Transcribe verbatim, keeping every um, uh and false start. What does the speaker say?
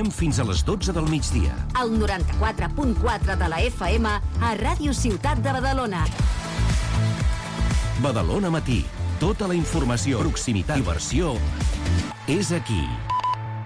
t'acompanyem fins a les dotze del migdia. El noranta-quatre punt quatre de la F M a Ràdio Ciutat de Badalona. Badalona Matí. Tota la informació, proximitat i versió és aquí.